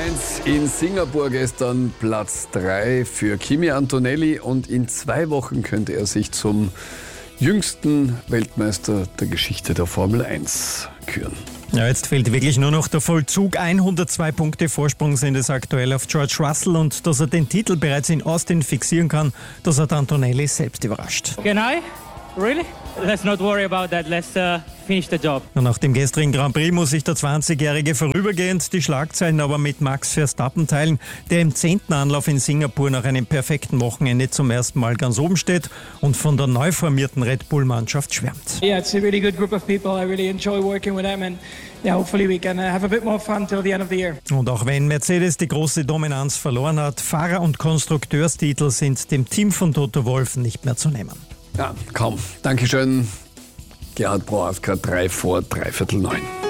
1 in Singapur gestern Platz 3 für Kimi Antonelli und in 2 Wochen könnte er sich zum jüngsten Weltmeister der Geschichte der Formel 1 küren. Ja, jetzt fehlt wirklich nur noch der Vollzug. 102 Punkte Vorsprung sind es aktuell auf George Russell und dass er den Titel bereits in Austin fixieren kann, das hat Antonelli selbst überrascht. Can I? Really? Let's not worry about that. Let's finish the job. Nach dem gestrigen Grand Prix muss sich der 20-Jährige vorübergehend die Schlagzeilen aber mit Max Verstappen teilen, der im 10. Anlauf in Singapur nach einem perfekten Wochenende zum ersten Mal ganz oben steht und von der neu formierten Red Bull-Mannschaft schwärmt. Yeah, it's a really good group of people. I really enjoy working with them and yeah, hopefully we can have a bit more fun till the end of the year. Und auch wenn Mercedes die große Dominanz verloren hat, Fahrer- und Konstrukteurstitel sind dem Team von Toto Wolff nicht mehr zu nehmen. Ja, kaum. Dankeschön. Gerhard Brauhaska, 3 vor 9:03.